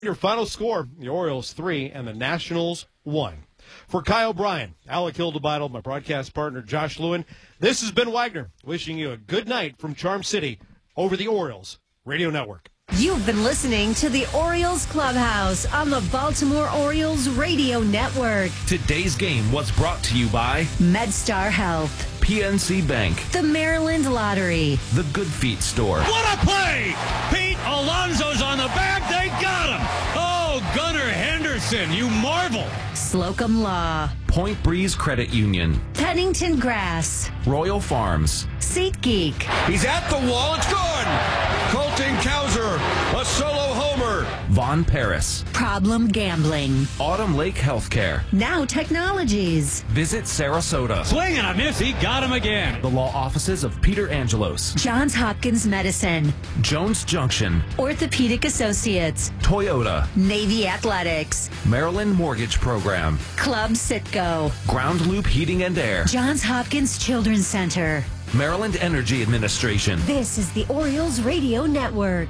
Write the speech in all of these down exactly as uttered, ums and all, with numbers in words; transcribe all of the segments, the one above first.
Your final score, the Orioles three and the Nationals one. For Kyle O'Brien, Alec Hildebitle, my broadcast partner Josh Lewin, this has been Wagner, wishing you a good night from Charm City over the Orioles Radio Network. You've been listening to the Orioles Clubhouse on the Baltimore Orioles Radio Network. Today's game was brought to you by MedStar Health, P N C Bank, the Maryland Lottery, the Good Feet Store. What a play! Pete Alonso's on the back. They got him. Oh, Gunnar Henderson, you marvel. Slocum Law, Point Breeze Credit Union, Pennington Grass, Royal Farms, SeatGeek. He's at the wall. It's good. Colton Cowser, a solo homer. Von Paris, Problem Gambling, Autumn Lake Healthcare, Now Technologies, Visit Sarasota, Swing and a miss. He got him again. the law offices of Peter Angelos, Johns Hopkins Medicine, Jones Junction, Orthopedic Associates, Toyota, Navy Athletics, Maryland Mortgage Program, Club Sitco, Ground Loop Heating and Air, Johns Hopkins Children's Center. Maryland Energy Administration. This is the Orioles Radio Network.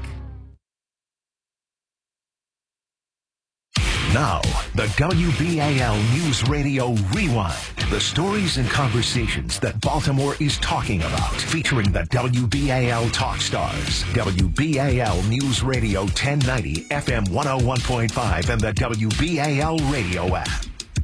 Now, the W B A L News Radio Rewind. The stories and conversations that Baltimore is talking about. Featuring the W B A L Talk Stars. W B A L News Radio ten ninety, F M one oh one point five, and the W B A L radio app.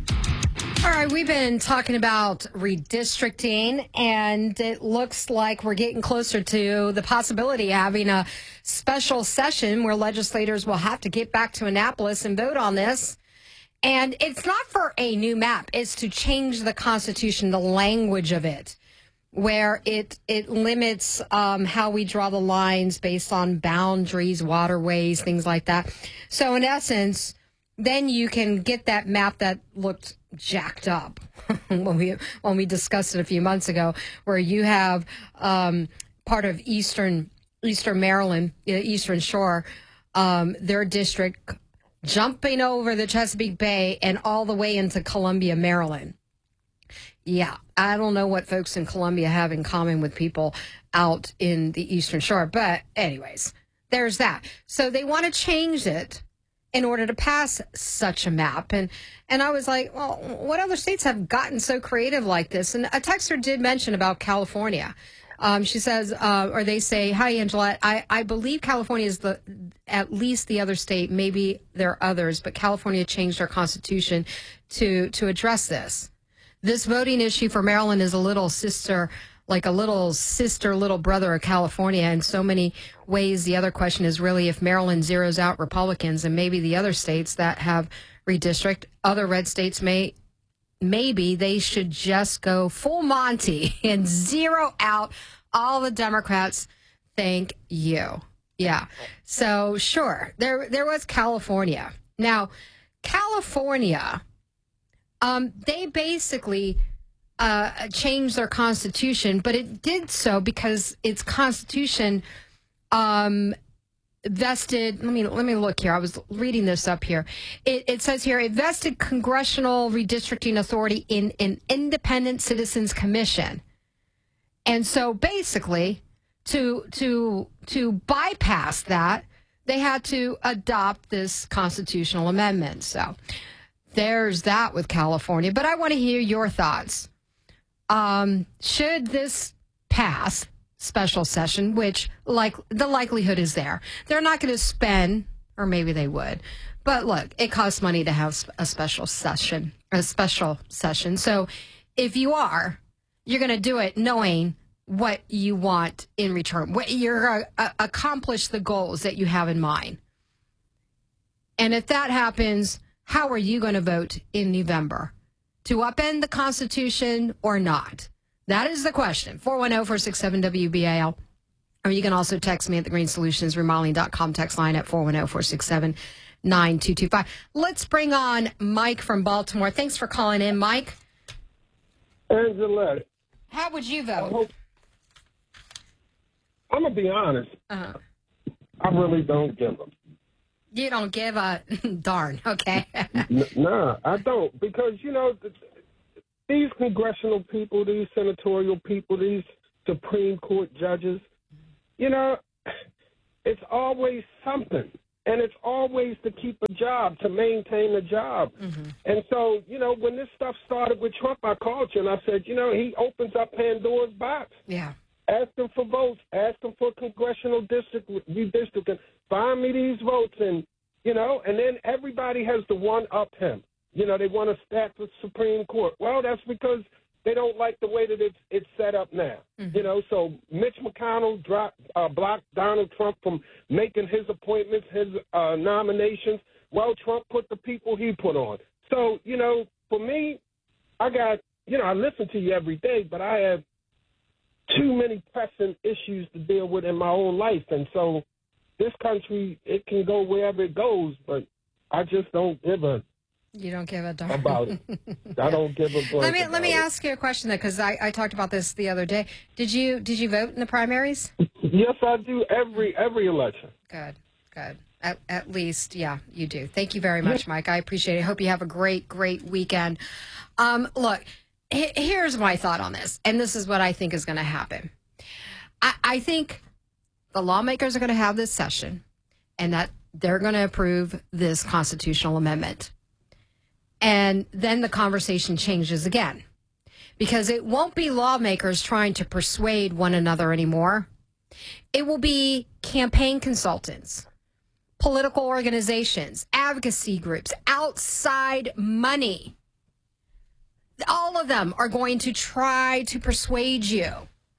All right, we've been talking about redistricting, and it looks like we're getting closer to the possibility of having a special session where legislators will have to get back to Annapolis and vote on this. And it's not for a new map. It's to change the Constitution, the language of it, where it it limits um, how we draw the lines based on boundaries, waterways, things like that. So in essence, then you can get that map that looked jacked up when we when we discussed it a few months ago, where you have um, part of eastern eastern Maryland, uh, Eastern Shore, um, their district jumping over the Chesapeake Bay and all the way into Columbia, Maryland. Yeah, I don't know what folks in Columbia have in common with people out in the Eastern Shore, but anyways, there's that. So they want to change it in order to pass such a map. And and I was like, well, what other states have gotten so creative like this? And a texter did mention about California. Um, she says, uh, or they say, hi, Angela, I, I believe California is the at least the other state. Maybe there are others, but California changed their constitution to to address this. This voting issue for Maryland is a little sister like a little sister, little brother of California in so many ways. The other question is really if Maryland zeroes out Republicans and maybe the other states that have redistrict, other red states may, maybe they should just go full Monty and zero out all the Democrats. Thank you. Yeah. So sure, there, there was California. Now, California, um, they basically Uh, changed their constitution, but it did so because its constitution um, vested. Let me let me look here. I was reading this up here. It, it says here it vested congressional redistricting authority in an independent citizens commission, and so basically, to to to bypass that, they had to adopt this constitutional amendment. So there's that with California. But I want to hear your thoughts. Um, should this pass special session, which like the likelihood is there, they're not going to spend, or maybe they would, but look, it costs money to have a special session, a special session. So if you are, you're going to do it knowing what you want in return, what you're going to accomplish the goals that you have in mind. And if that happens, how are you going to vote in November? To upend the Constitution or not? That is the question. four one zero, four six seven, W B A L. Or you can also text me at the green solutions remodeling dot com text line at four one zero, four six seven, nine two two five. Let's bring on Mike from Baltimore. Thanks for calling in, Mike. Angela, how would you vote? Hope, I'm going to be honest. Uh-huh. I really don't give them. You don't give a darn, okay? N- nah, I don't. Because, you know, th- these congressional people, these senatorial people, these Supreme Court judges, you know, it's always something. And it's always to keep a job, to maintain a job. Mm-hmm. And so, you know, when this stuff started with Trump, I called you and I said, you know, he opens up Pandora's box. Yeah. Ask him for votes. Ask him for congressional district redistricting. Find me these votes. And, you know, and then everybody has to one-up him. You know, they want to stack the Supreme Court. Well, that's because they don't like the way that it's, it's set up now. Mm-hmm. You know, so Mitch McConnell dropped, uh, blocked Donald Trump from making his appointments, his uh, nominations. Well, Trump put the people he put on. So, you know, for me, I got, you know, I listen to you every day, but I have too many pressing issues to deal with in my own life. And so this country, it can go wherever it goes, but I just don't give a You don't give a darn about it. I don't give a Let me let me it. ask you a question though, because I, I talked about this the other day. Did you did you vote in the primaries? Yes, I do every every election. Good, good. At, at least, yeah, you do. Thank you very much, Mike. I appreciate it. I hope you have a great, great weekend. Um, look, h- here's my thought on this, and this is what I think is going to happen. I, I think the lawmakers are going to have this session, and that they're going to approve this constitutional amendment. And then the conversation changes again, because it won't be lawmakers trying to persuade one another anymore. It will be campaign consultants, political organizations, advocacy groups, outside money. All of them are going to try to persuade you.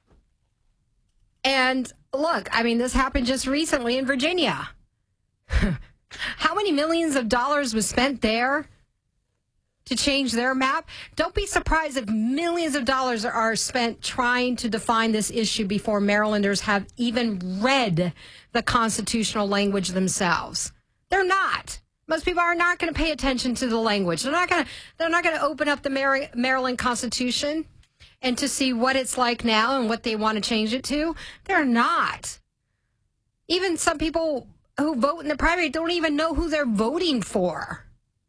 And look, I mean, this happened just recently in Virginia. How many millions of dollars was spent there to change their map? Don't be surprised if millions of dollars are spent trying to define this issue before Marylanders have even read the constitutional language themselves. They're not. Most people are not going to pay attention to the language. They're not going to. They're not going to open up the Mar- Maryland Constitution and to see what it's like now and what they want to change it to. They're not. Even some people who vote in the primary don't even know who they're voting for.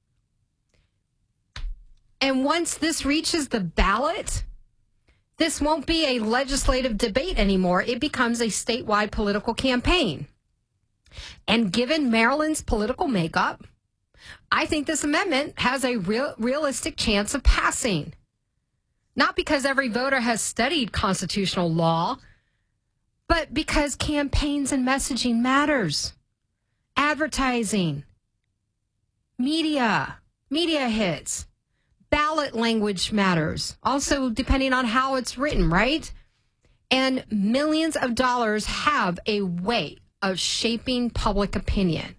And once this reaches the ballot, this won't be a legislative debate anymore. It becomes a statewide political campaign. And given Maryland's political makeup, I think this amendment has a real, realistic chance of passing. Not because every voter has studied constitutional law, but because campaigns and messaging matters. Advertising, media, media hits. Ballot language matters. Also, depending on how it's written, right? And millions of dollars have a way of shaping public opinion.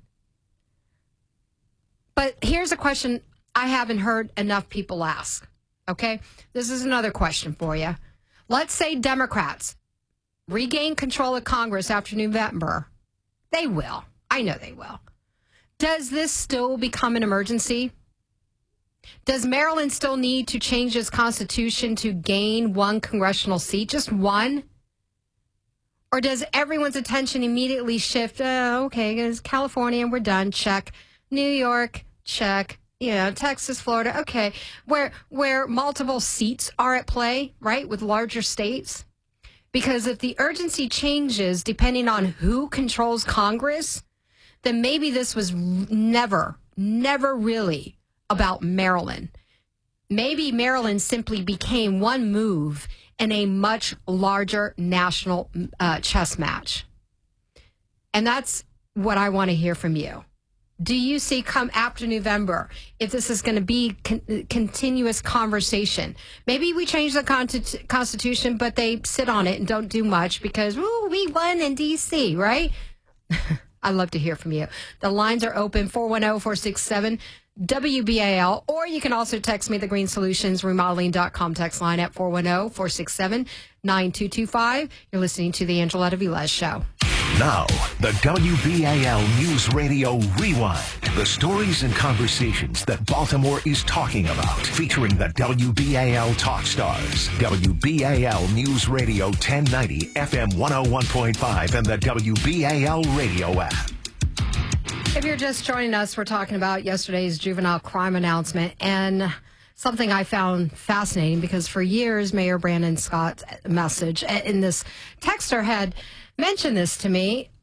But here's a question I haven't heard enough people ask, okay? This is another question for you. Let's say Democrats regain control of Congress after November. They will. I know they will. Does this still become an emergency? Does Maryland still need to change its constitution to gain one congressional seat, just one? Or does everyone's attention immediately shift, oh, okay, it's California, we're done, check. New York, check. You know, Texas, Florida, okay. Where, where multiple seats are at play, right, with larger states? Because if the urgency changes depending on who controls Congress, then maybe this was never, never really about Maryland. Maybe Maryland simply became one move in a much larger national uh, chess match. And that's what I want to hear from you. Do you see come after November, if this is going to be con- continuous conversation? Maybe we change the con- Constitution, but they sit on it and don't do much because, ooh, we won in D C, right? I'd love to hear from you. The lines are open, four one zero, four six seven, W B A L, or you can also text me the Green Solutions Remodeling dot com text line at four one zero, four six seven, nine two two five. You're listening to the Angela Velez Show. Now, the W B A L News Radio Rewind. The stories and conversations that Baltimore is talking about. Featuring the W B A L Talk Stars. W B A L News Radio ten ninety, F M one oh one point five, and the W B A L radio app. If you're just joining us, we're talking about yesterday's juvenile crime announcement and something I found fascinating because for years, Mayor Brandon Scott's message in this texter had mentioned this to me.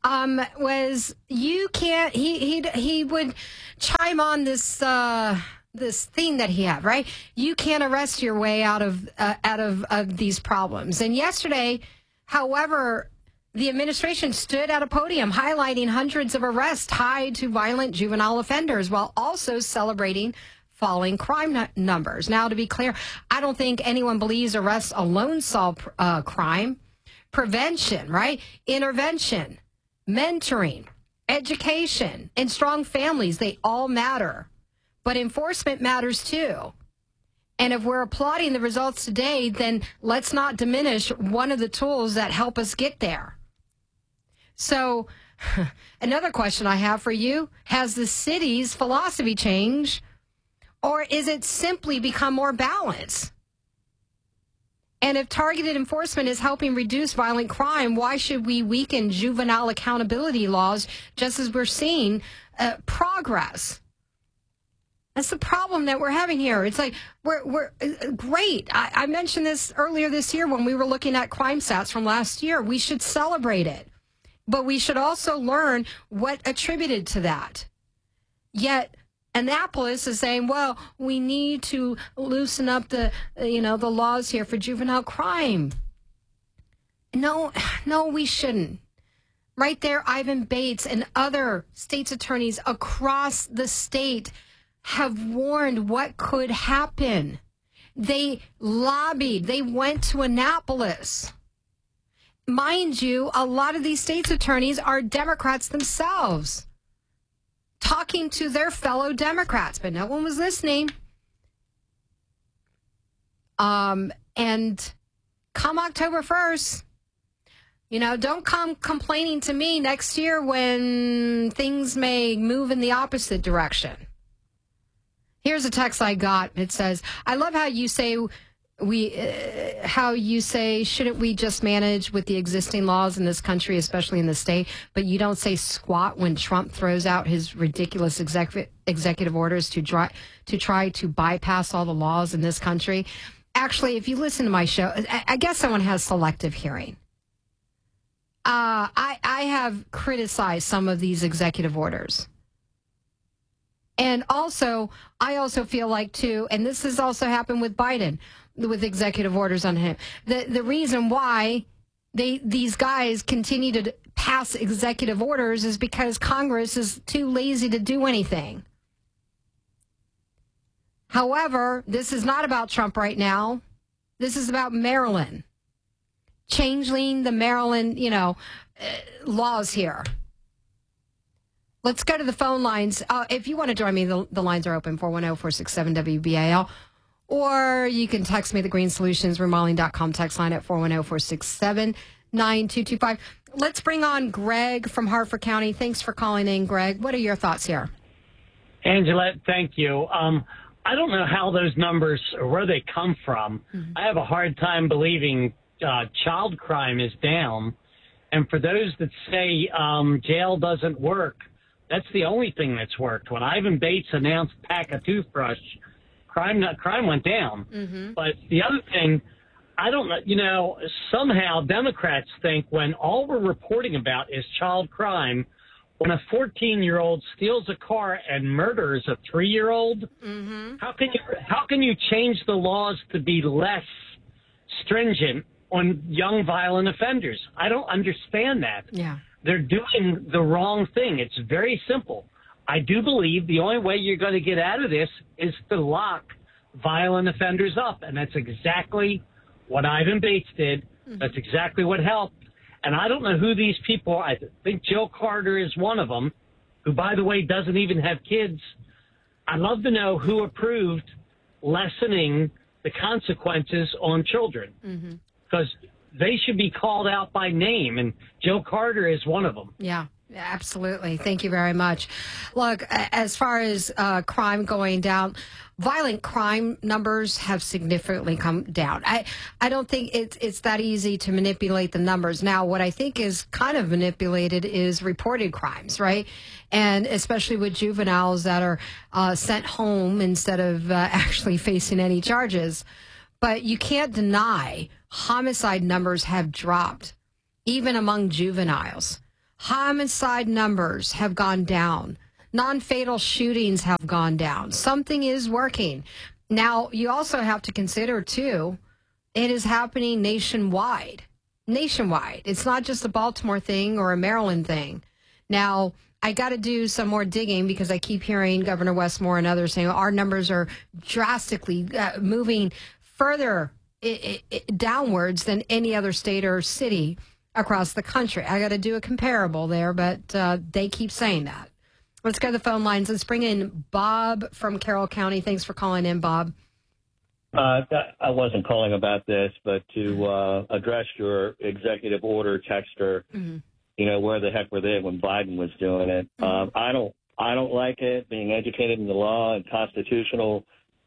um, was you can't. He he he would chime on this uh, this thing that he had, right? You can't arrest your way out of uh, out of, of these problems. And yesterday, however, the administration stood at a podium highlighting hundreds of arrests tied to violent juvenile offenders, while also celebrating falling crime n- numbers. Now, to be clear, I don't think anyone believes arrests alone solve uh, crime. Prevention, right? Intervention, mentoring, education, and strong families, they all matter. But enforcement matters too. And if we're applauding the results today, then let's not diminish one of the tools that help us get there. So another question I have for you, has the city's philosophy changed, or is it simply become more balanced? And if targeted enforcement is helping reduce violent crime, why should we weaken juvenile accountability laws just as we're seeing uh, progress? That's the problem that we're having here. It's like, we're, we're uh, great. I, I mentioned this earlier this year when we were looking at crime stats from last year. We should celebrate it. But we should also learn what attributed to that. Yet Annapolis is saying, well, we need to loosen up the, you know, the laws here for juvenile crime. No, no, we shouldn't. Right there, Ivan Bates and other state's attorneys across the state have warned what could happen. They lobbied. They went to Annapolis. Mind you, a lot of these state's attorneys are Democrats themselves, talking to their fellow Democrats, but no one was listening. Um, and come October first, you know, don't come complaining to me next year when things may move in the opposite direction. Here's a text I got. It says, I love how you say we, uh, how you say, shouldn't we just manage with the existing laws in this country, especially in the state? But you don't say squat when Trump throws out his ridiculous executive executive orders to try to try to bypass all the laws in this country. Actually, if you listen to my show, I, I guess someone has selective hearing. Uh, I I have criticized some of these executive orders. And also, I also feel like, too, and this has also happened with Biden, with executive orders on him. The the reason why they these guys continue to pass executive orders is because Congress is too lazy to do anything. However, this is not about Trump right now. This is about Maryland. Changing the Maryland, you know, uh, laws here. Let's go to the phone lines. Uh, if you want to join me, the, the lines are open, four one zero, four six seven, W B A L. Or you can text me, the Green Solutions Remodeling dot com text line at four one zero, four six seven, nine two two five. Let's bring on Greg from Harford County. Thanks for calling in, Greg. What are your thoughts here? Angela, thank you. Um, I don't know how those numbers or where they come from. Mm-hmm. I have a hard time believing uh, child crime is down. And for those that say um, jail doesn't work, that's the only thing that's worked. When Ivan Bates announced pack a toothbrush, crime not, crime went down. Mm-hmm. But the other thing, I don't know, you know, somehow Democrats think when all we're reporting about is child crime, when a fourteen-year-old steals a car and murders a three-year-old, mm-hmm. how can you how can you change the laws to be less stringent on young violent offenders? I don't understand that. Yeah. They're doing the wrong thing. It's very simple. I do believe the only way you're going to get out of this is to lock violent offenders up, and that's exactly what Ivan Bates did. Mm-hmm. That's exactly what helped. And I don't know who these people are. I think Jill Carter is one of them, who, by the way, doesn't even have kids. I'd love to know who approved lessening the consequences on children, because mm-hmm. they should be called out by name, and Jill Carter is one of them. Yeah, absolutely. Thank you very much. Look, as far as uh, crime going down, violent crime numbers have significantly come down. I, I don't think it's it's that easy to manipulate the numbers. Now, what I think is kind of manipulated is reported crimes, right? And especially with juveniles that are uh, sent home instead of uh, actually facing any charges. But you can't deny homicide numbers have dropped, even among juveniles. Homicide numbers have gone down. Non-fatal shootings have gone down. Something is working. Now, you also have to consider, too, it is happening nationwide. Nationwide. It's not just a Baltimore thing or a Maryland thing. Now, I got to do some more digging because I keep hearing Governor Westmore and others saying our numbers are drastically uh, moving further I- I- downwards than any other state or city across the country. I got to do a comparable there, but uh, they keep saying that. Let's go to the phone lines. Let's bring in Bob from Carroll County. Thanks for calling in, Bob. Uh, I wasn't calling about this, but to uh, address your executive order texter, mm-hmm. you know, where the heck were they when Biden was doing it? Mm-hmm. Um, I don't, I don't like it. Being educated in the law and constitutional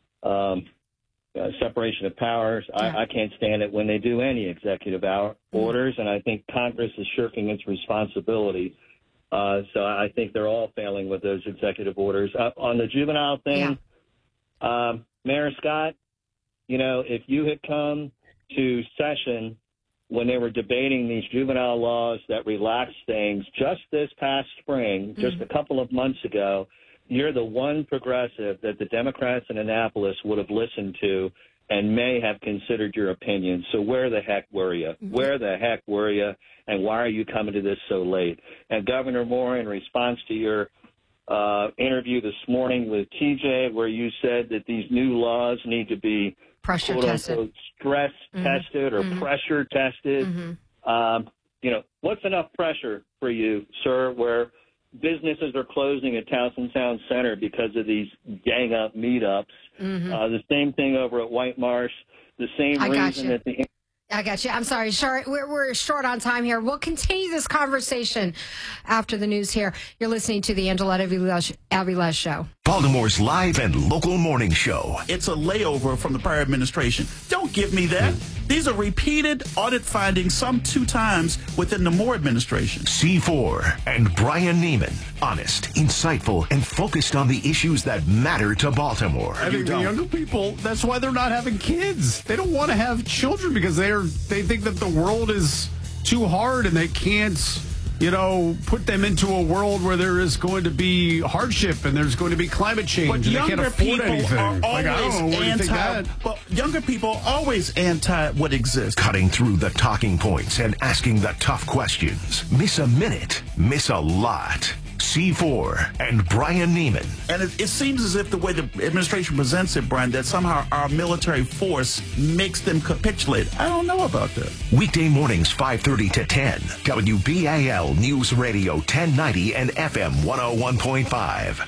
um, uh, separation of powers, yeah. I, I can't stand it when they do any executive hour mm-hmm. orders, and I think Congress is shirking its responsibility. Uh, so I think they're all failing with those executive orders. Uh, on the juvenile thing, yeah. um, Mayor Scott, you know, if you had come to session when they were debating these juvenile laws that relaxed things just this past spring, mm-hmm. just a couple of months ago, you're the one progressive that the Democrats in Annapolis would have listened to and may have considered your opinion. So where the heck were you? Mm-hmm. Where the heck were you? And why are you coming to this so late? And Governor Moore, in response to your uh, interview this morning with T J, where you said that these new laws need to be pressure quote tested, unquote, stress mm-hmm. tested or mm-hmm. pressure tested. Mm-hmm. Um, you know, what's enough pressure for you, sir, where businesses are closing at Towson Town Center because of these gang up meetups? Mm-hmm. Uh, the same thing over at White Marsh. The same I got reason you. that the I got you. I'm sorry. Short, we're, we're short on time here. We'll continue this conversation after the news here. You're listening to the Angela Avilés Show. Baltimore's live and local morning show. It's a layover from the prior administration. Don't give me that. These are repeated audit findings, some two times within the Moore administration. C four and Brian Neiman. Honest, insightful, and focused on the issues that matter to Baltimore. I think the younger people, that's why they're not having kids. They don't want to have children because they're they think that the world is too hard and they can't, you know, put them into a world where there is going to be hardship and there's going to be climate change But and they can't younger afford people anything. are always Like, I don't know, where do you think anti. that? But younger people are always anti what exists. Cutting through the talking points and asking the tough questions. Miss a minute, miss a lot. C four and Brian Neiman. And it, it seems as if the way the administration presents it, Brian, that somehow our military force makes them capitulate. I don't know about that. Weekday mornings five thirty to ten. W B A L News Radio ten ninety and F M one oh one point five.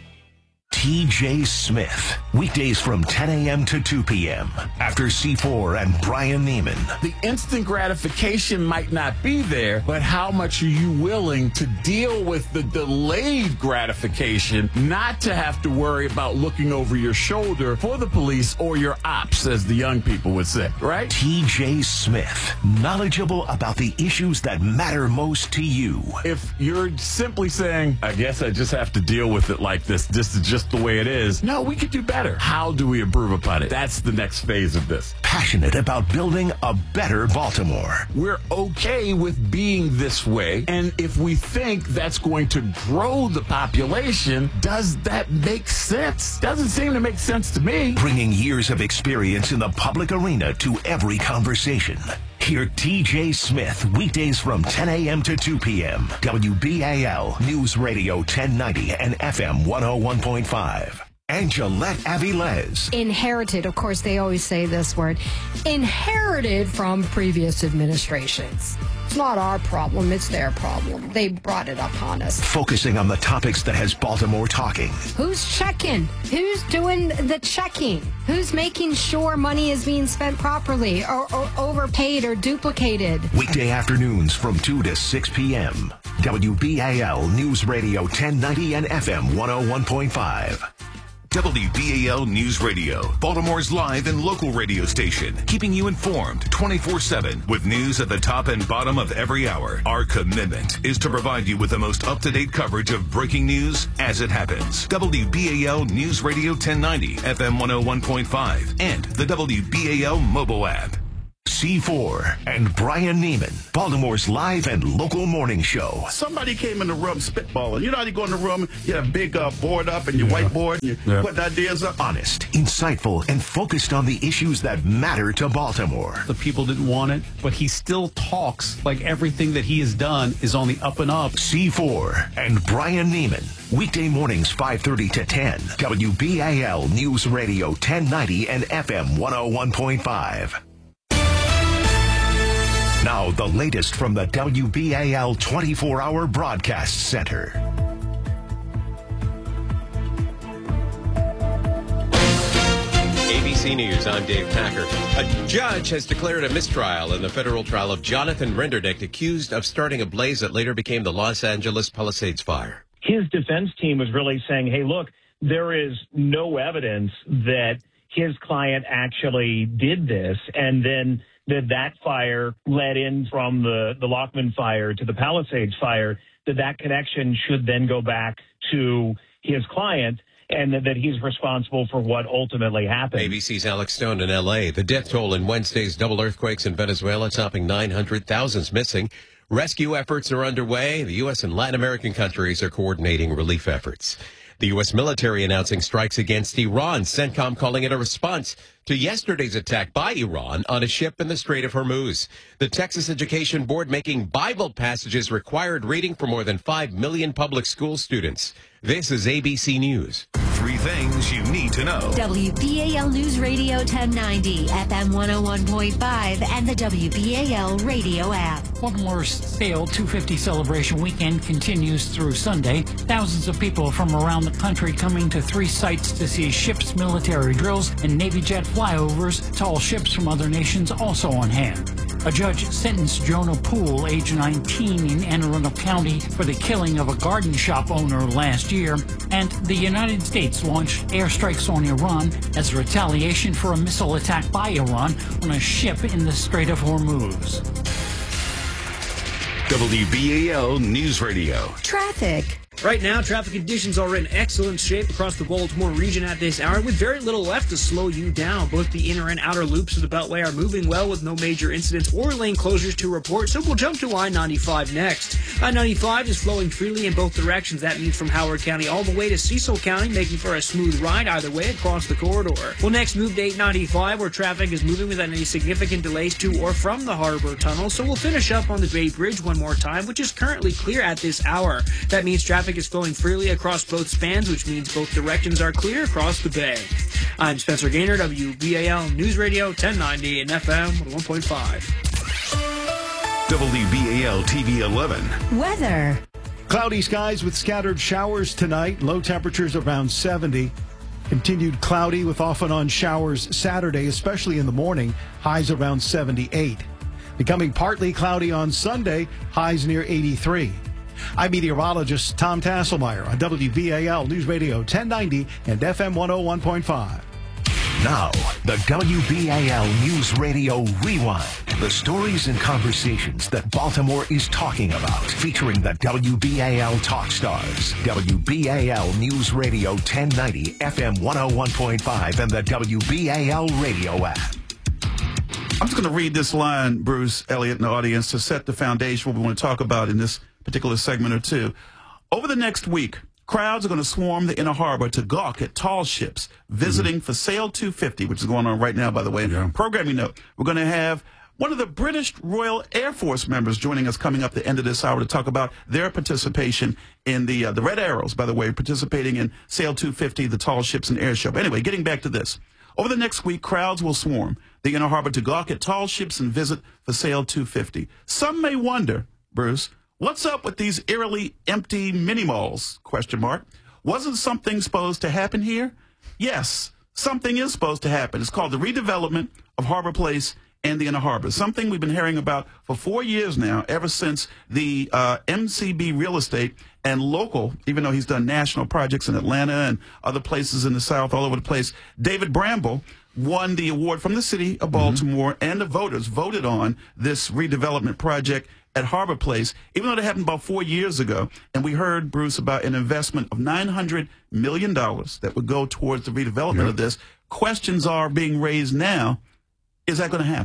T J Smith. Weekdays from ten a.m. to two p.m. After C four and Brian Neiman. The instant gratification might not be there, but how much are you willing to deal with the delayed gratification, not to have to worry about looking over your shoulder for the police or your ops, as the young people would say, right? T J Smith. Knowledgeable about the issues that matter most to you. If you're simply saying, I guess I just have to deal with it like this, this is just the way it is. No, we could do better. How do we improve upon it? That's the next phase of this. Passionate about building a better Baltimore. We're okay with being this way, and if we think that's going to grow the population, does that make sense? Doesn't seem to make sense to me. Bringing years of experience in the public arena to every conversation. Hear T J Smith weekdays from ten a.m. to two p.m. W B A L News Radio ten ninety and F M one oh one point five. Angela Avilés. Inherited, of course, they always say this word. Inherited from previous administrations. It's not our problem, it's their problem. They brought it upon us. Focusing on the topics that has Baltimore talking. Who's checking? Who's doing the checking? Who's making sure money is being spent properly or, or overpaid or duplicated? Weekday afternoons from two to six p.m. W B A L News Radio ten ninety and F M one oh one point five. W B A L News Radio, Baltimore's live and local radio station, keeping you informed twenty-four seven with news at the top and bottom of every hour. Our commitment is to provide you with the most up-to-date coverage of breaking news as it happens. W B A L News Radio ten ninety, F M one oh one point five, and the W B A L mobile app. C four and Brian Neiman, Baltimore's live and local morning show. Somebody came in the room spitballing. You know how you go in the room, you have a big uh, board up and your yeah. whiteboard, and you yeah. put ideas up? Honest, insightful, and focused on the issues that matter to Baltimore. The people didn't want it, but he still talks like everything that he has done is on the up and up. C four and Brian Neiman, weekday mornings five thirty to ten, W B A L News Radio ten ninety and F M one oh one point five. Now, the latest from the W B A L twenty-four hour Broadcast Center. A B C News, I'm Dave Packer. A judge has declared a mistrial in the federal trial of Jonathan Renderdick, accused of starting a blaze that later became the Los Angeles Palisades fire. His defense team was really saying, hey, look, there is no evidence that his client actually did this, and then that that fire led in from the, the Lockman fire to the Palisades fire, that that connection should then go back to his client, and that, that he's responsible for what ultimately happened. A B C's Alex Stone in L A. The death toll in Wednesday's double earthquakes in Venezuela topping nine hundred thousand missing. Rescue efforts are underway. The U S and Latin American countries are coordinating relief efforts. The U S military announcing strikes against Iran, CENTCOM calling it a response to yesterday's attack by Iran on a ship in the Strait of Hormuz. The Texas Education Board making Bible passages required reading for more than five million public school students. This is A B C News. Three things you need to know. W B A L News Radio ten ninety, F M one oh one point five, and the W B A L radio app. Baltimore's Sail two fifty celebration weekend continues through Sunday. Thousands of people from around the country coming to three sites to see ships, military drills, and Navy jet flyovers. Tall ships from other nations also on hand. A judge sentenced Jonah Poole, age nineteen, in Anne Arundel County for the killing of a garden shop owner last year. And the United States launched airstrikes on Iran as retaliation for a missile attack by Iran on a ship in the Strait of Hormuz. W B A L News Radio. Traffic. Right now, traffic conditions are in excellent shape across the Baltimore region at this hour, with very little left to slow you down. Both the inner and outer loops of the Beltway are moving well with no major incidents or lane closures to report, so we'll jump to I ninety-five next. I ninety-five is flowing freely in both directions. That means from Howard County all the way to Cecil County, making for a smooth ride either way across the corridor. We'll next move to eight ninety-five, where traffic is moving without any significant delays to or from the Harbor Tunnel, so we'll finish up on the Bay Bridge one more time, which is currently clear at this hour. That means traffic is flowing freely across both spans, which means both directions are clear across the bay. I'm Spencer Gaynor, W B A L News Radio ten ninety and F M one point five. W B A L T V eleven. Weather. Cloudy skies with scattered showers tonight. Low temperatures around seventy. Continued cloudy with off and on showers Saturday, especially in the morning. Highs around seventy-eight. Becoming partly cloudy on Sunday. Highs near eighty-three. I'm meteorologist Tom Tasselmeyer on W B A L News Radio ten ninety and F M one oh one point five. Now, the W B A L News Radio Rewind. The stories and conversations that Baltimore is talking about. Featuring the W B A L Talk Stars. W B A L News Radio ten ninety, F M one oh one point five, and the W B A L radio app. I'm just going to read this line, Bruce, Elliott, and the audience, to set the foundation for what we want to talk about in this particular segment or two. Over the next week, crowds are going to swarm the Inner Harbor to gawk at tall ships visiting mm-hmm. for Sail two fifty, which is going on right now, by the way. Yeah. Programming note, we're going to have one of the British Royal Air Force members joining us coming up the end of this hour to talk about their participation in the uh, the Red Arrows, by the way, participating in Sail two fifty, the tall ships and air show. But anyway, getting back to this. Over the next week, crowds will swarm the Inner Harbor to gawk at tall ships and visit for Sail two fifty. Some may wonder, Bruce, what's up with these eerily empty mini-malls, question mark? Wasn't something supposed to happen here? Yes, something is supposed to happen. It's called the redevelopment of Harbor Place and the Inner Harbor, something we've been hearing about for four years now, ever since the uh, M C B Real Estate and local, even though he's done national projects in Atlanta and other places in the South, all over the place, David Bramble won the award from the city of Baltimore, mm-hmm. and the voters voted on this redevelopment project at Harbor Place, even though it happened about four years ago. And we heard, Bruce, about an investment of nine hundred million dollars that would go towards the redevelopment yep. of this. Questions are being raised now. Is that going to happen?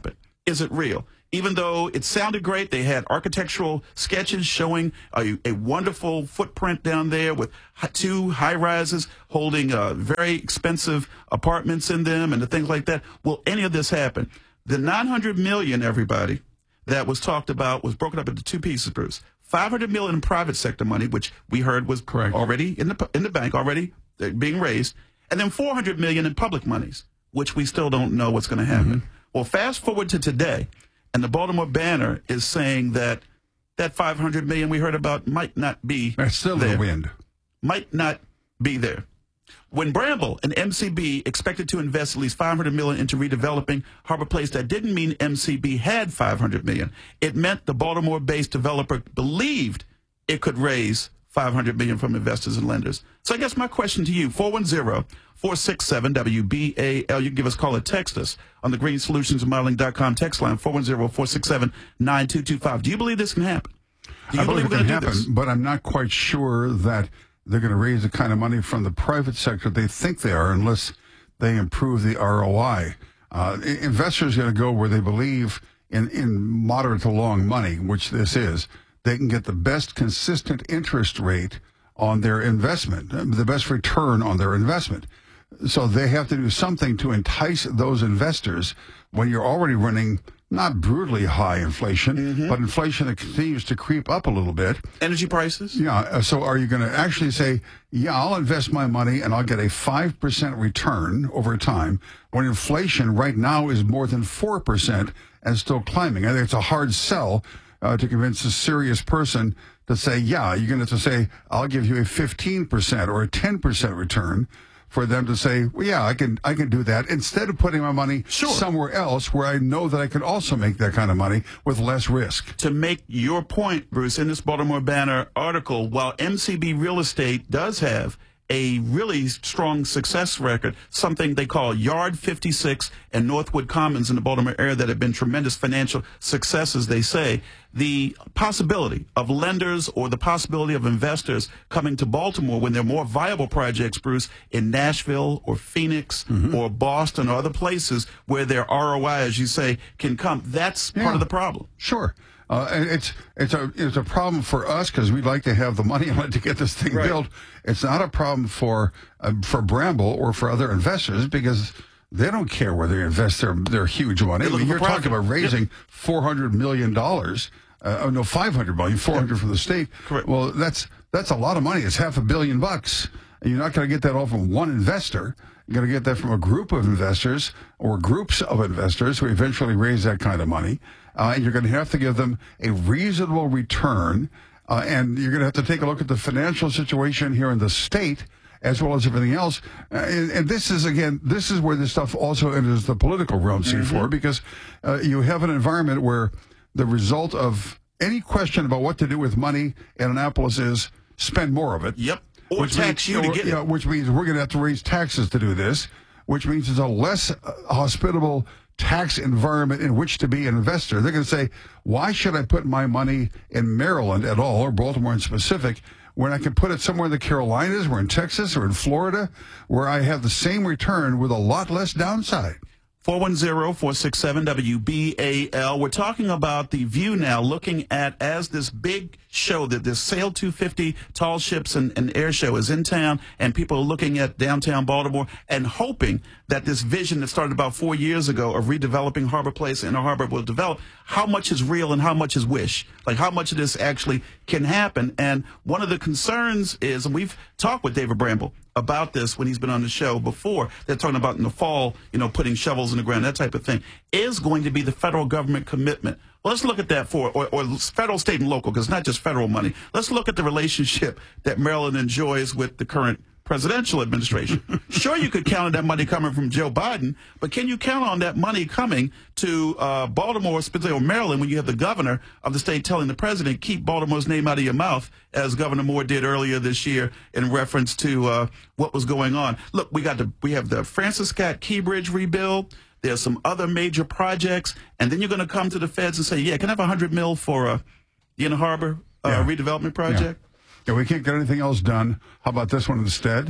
isn't real. Even though it sounded great, they had architectural sketches showing a, a wonderful footprint down there with two high-rises holding uh, very expensive apartments in them and the things like that. Will any of this happen? The nine hundred million dollars, everybody, that was talked about was broken up into two pieces, Bruce. five hundred million dollars in private sector money, which we heard was Correct. already in the in the bank, already being raised, and then four hundred million dollars in public monies, which we still don't know what's going to happen. Mm-hmm. Well, fast forward to today, and the Baltimore Banner is saying that that five hundred million dollars we heard about might not be That's still there. in the wind. Might not be there. When Bramble and M C B expected to invest at least five hundred million dollars into redeveloping Harbor Place, that didn't mean M C B had five hundred million dollars. It meant the Baltimore-based developer believed it could raise five hundred million dollars from investors and lenders. So I guess my question to you, four one zero, four six seven, W B A L. You can give us a call or text us on the green solutions modeling dot com text line, four one zero, four six seven, nine two two five. Do you believe this can happen? Do you I believe, believe it we're can going to do happen, this? but I'm not quite sure that they're going to raise the kind of money from the private sector they think they are unless they improve the R O I. Uh, investors are going to go where they believe in, in moderate to long money, which this is. They can get the best consistent interest rate on their investment, the best return on their investment. So they have to do something to entice those investors when you're already running not brutally high inflation, mm-hmm. but inflation that continues to creep up a little bit. Energy prices? Yeah. So are you going to actually say, yeah, I'll invest my money and I'll get a five percent return over time when inflation right now is more than four percent and still climbing? I think it's a hard sell uh, to convince a serious person to say, yeah, you're going to have to say, I'll give you a fifteen percent or a ten percent return, for them to say, well, yeah, I can I can do that, instead of putting my money sure. somewhere else where I know that I can also make that kind of money with less risk. To make your point, Bruce, in this Baltimore Banner article, while M C B Real Estate does have a really strong success record, something they call Yard fifty-six and Northwood Commons in the Baltimore area that have been tremendous financial successes, they say, the possibility of lenders or the possibility of investors coming to Baltimore when there are more viable projects, Bruce, in Nashville or Phoenix mm-hmm. or Boston or other places where their R O I, as you say, can come. That's yeah. part of the problem. Sure. Uh, and it's it's a it's a problem for us because we'd like to have the money on it to get this thing right. built. It's not a problem for uh, for Bramble or for other investors because they don't care where they invest their their huge money. I mean, you're talking about raising yep. four hundred million dollars. Uh, oh no, five hundred million, four hundred from the state. Correct. Well, that's that's a lot of money. It's half a billion bucks. And you're not going to get that all from one investor. You're going to get that from a group of investors or groups of investors who eventually raise that kind of money. Uh, and you're going to have to give them a reasonable return. Uh, and you're going to have to take a look at the financial situation here in the state as well as everything else. Uh, and, and this is, again, this is where this stuff also enters the political realm, C four, mm-hmm. because uh, you have an environment where the result of any question about what to do with money in Annapolis is spend more of it. Yep. Or which tax means, you to get it. Yeah, which means we're going to have to raise taxes to do this, which means it's a less uh, hospitable tax environment in which to be an investor. They're going to say, why should I put my money in Maryland at all, or Baltimore in specific, when I can put it somewhere in the Carolinas or in Texas or in Florida, where I have the same return with a lot less downside? four one zero, four six seven, W B A L. We're talking about the View now, looking at as this big show, that this Sail two fifty Tall Ships and, and Air Show is in town, and people are looking at downtown Baltimore and hoping that this vision that started about four years ago of redeveloping Harbor Place and the harbor will develop. How much is real and how much is wish? Like how much of this actually can happen? And one of the concerns is, and we've talked with David Bramble about this when he's been on the show before, they're talking about in the fall, you know, putting shovels in the ground, that type of thing, is going to be the federal government commitment. Well, let's look at that for, or, or federal, state, and local, because it's not just federal money. Let's look at the relationship that Maryland enjoys with the current presidential administration. Sure, you could count on that money coming from Joe Biden, but can you count on that money coming to uh, Baltimore, specifically, or Maryland, when you have the governor of the state telling the president, keep Baltimore's name out of your mouth, as Governor Moore did earlier this year in reference to uh, what was going on? Look, we got the, we have the Francis Scott Key Bridge rebuild. There's some other major projects, and then you're going to come to the feds and say, yeah, can I have a hundred mil for a the Inner Harbor uh, yeah. redevelopment project? Yeah. Yeah, we can't get anything else done. How about this one instead?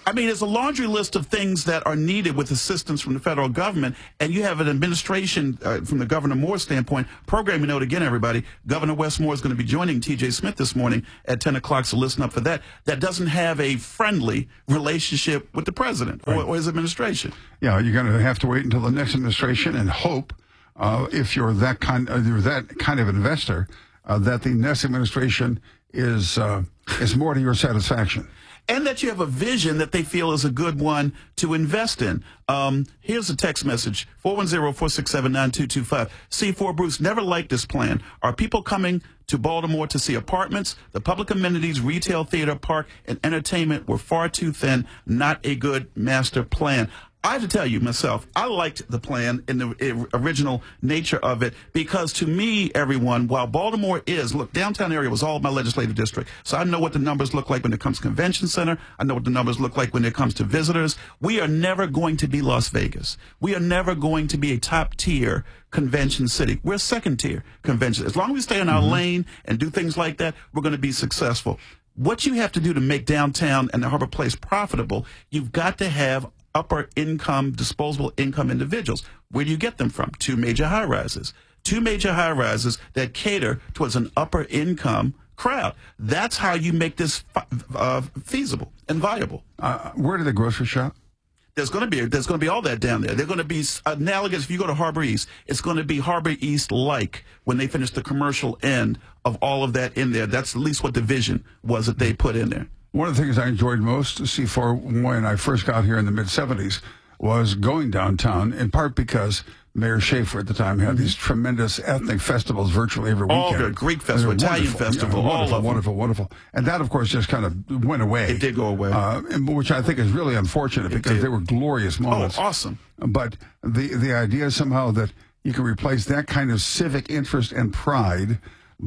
I mean, it's a laundry list of things that are needed with assistance from the federal government, and you have an administration, uh, from the Governor Moore standpoint, programming note again, everybody, Governor Wes Moore is going to be joining T J Smith this morning at ten o'clock, so listen up for that, that doesn't have a friendly relationship with the president or, or his administration. Yeah, you're going to have to wait until the next administration and hope, uh, if you're that kind, uh, you're that kind of investor, uh, that the next administration is uh, is more to your satisfaction. And that you have a vision that they feel is a good one to invest in. Um, here's a text message, four one zero, four six seven, nine two two five. C four Bruce, never liked this plan. Are people coming to Baltimore to see apartments? The public amenities, retail, theater, park, and entertainment were far too thin. Not a good master plan. I have to tell you myself, I liked the plan in the original nature of it because to me, everyone, while Baltimore is, look, downtown area was all my legislative district. So I know what the numbers look like when it comes to convention center. I know what the numbers look like when it comes to visitors. We are never going to be Las Vegas. We are never going to be a top tier convention city. We're a second tier convention. As long as we stay in our mm-hmm. lane and do things like that, we're going to be successful. What you have to do to make downtown and the Harbor Place profitable, you've got to have upper income, disposable income individuals. Where do you get them from? Two major high rises. Two major high rises that cater towards an upper income crowd. That's how you make this uh, feasible and viable. Uh, where do the grocery shop? There's going to be there's going to be all that down there. They're going to be analogous. If you go to Harbor East, it's going to be Harbor East like when they finish the commercial end of all of that in there. That's at least what the vision was that they put in there. One of the things I enjoyed most, C four, when I first got here in the mid seventies, was going downtown, in part because Mayor Schaefer at the time had these tremendous ethnic festivals virtually every weekend. All good. Greek festival, Italian festival, yeah, all wonderful, of them. Wonderful, wonderful. And that, of course, just kind of went away. It did go away. Uh, which I think is really unfortunate It because did. they were glorious moments. Oh, awesome. But the, the idea somehow that you can replace that kind of civic interest and pride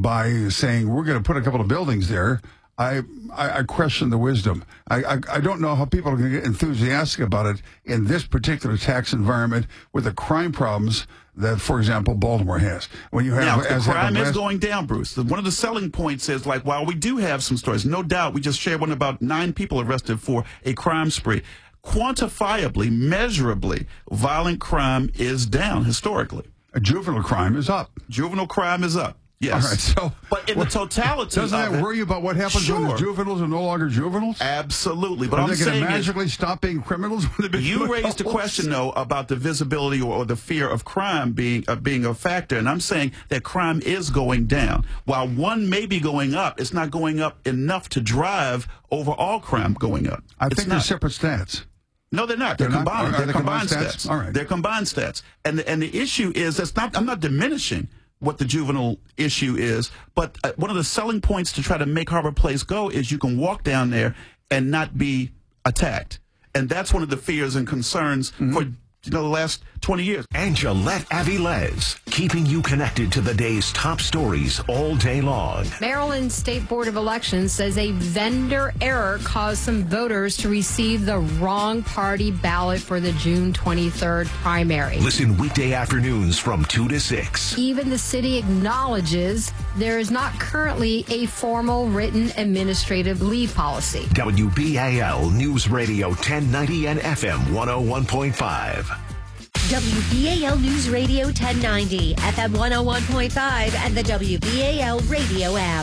by saying we're going to put a couple of buildings there, I, I I question the wisdom. I, I I don't know how people are going to get enthusiastic about it in this particular tax environment with the crime problems that, for example, Baltimore has. When you have now, as the crime last, is going down, Bruce. One of the selling points is like, while we do have some stories, no doubt, we just shared one about nine people arrested for a crime spree. Quantifiably, measurably, violent crime is down historically. A juvenile crime is up. Juvenile crime is up. Yes. All right, so, but in the totality doesn't of that it, worry you about what happens sure. when the juveniles are no longer juveniles? Absolutely. But are I'm they going to saying magically is, stop being criminals when they you become raised a adults? question though about the visibility or, or the fear of crime being uh, being a factor, and I'm saying that crime is going down. While one may be going up, it's not going up enough to drive overall crime going up. I it's think not. they're separate stats. No, they're not. They're, They're not? combined. Are They're they combined, combined stats. stats? All right. They're combined stats. And the, and the issue is that's not. I'm not diminishing what the juvenile issue is, but uh, one of the selling points to try to make Harbor Place go is you can walk down there and not be attacked, and that's one of the fears and concerns mm-hmm. for you know the last twenty years. Angelette Avilés, keeping you connected to the day's top stories all day long. Maryland State Board of Elections says a vendor error caused some voters to receive the wrong party ballot for the June twenty-third primary. Listen weekday afternoons from two to six. Even the city acknowledges there is not currently a formal written administrative leave policy. W B A L News Radio ten ninety and F M one oh one point five. W B A L News Radio ten ninety, F M one oh one point five, and the W B A L radio app.